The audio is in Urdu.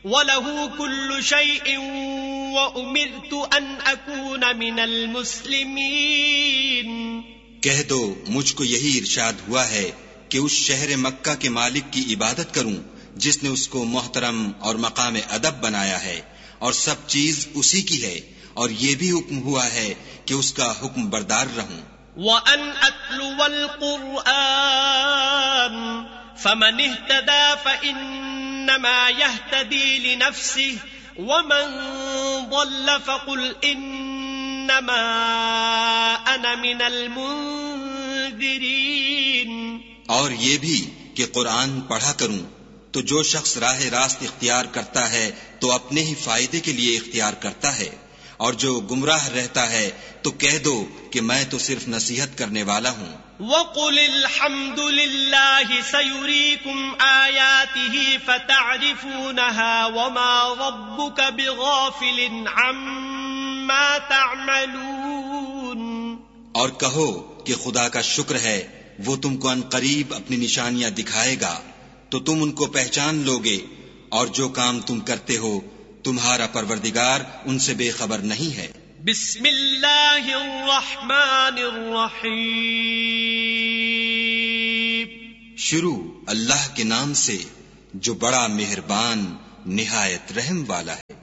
وَلَهُ كُلُّ شَيْءٍ وَأُمِرْتُ أَنْ أَكُونَ مِنَ الْمُسْلِمِينَ۔ کہہ دو مجھ کو یہی ارشاد ہوا ہے کہ اس شہر مکہ کے مالک کی عبادت کروں جس نے اس کو محترم اور مقام ادب بنایا ہے، اور سب چیز اسی کی ہے، اور یہ بھی حکم ہوا ہے کہ اس کا حکم بردار رہوں۔ وَأَنْ أَتْلُوَ الْقُرْآنَ فَمَنِ اهْتَدَى فَإِنَّمَا يَهْتَدِي لِنَفْسِهِ وَمَنْ ضَلَّ فَقُلْ إِنَّمَا أَنَا مِنَ الْمُنذِرِينَ۔ اور یہ بھی کہ قرآن پڑھا کروں تو جو شخص راہ راست اختیار کرتا ہے تو اپنے ہی فائدے کے لیے اختیار کرتا ہے، اور جو گمراہ رہتا ہے تو کہہ دو کہ میں تو صرف نصیحت کرنے والا ہوں۔ وَقُلِ الْحَمْدُ لِلَّهِ سَيُرِيكُمْ آيَاتِهِ فَتَعْرِفُونَهَا وَمَا رَبُّكَ بِغَافِلٍ عَمَّا تَعْمَلُونَ۔ اور کہو کہ خدا کا شکر ہے، وہ تم کو عنقریب اپنی نشانیاں دکھائے گا تو تم ان کو پہچان لوگے، اور جو کام تم کرتے ہو تمہارا پروردگار ان سے بے خبر نہیں ہے۔ بسم اللہ الرحمن الرحیم۔ شروع اللہ کے نام سے جو بڑا مہربان نہایت رحم والا ہے۔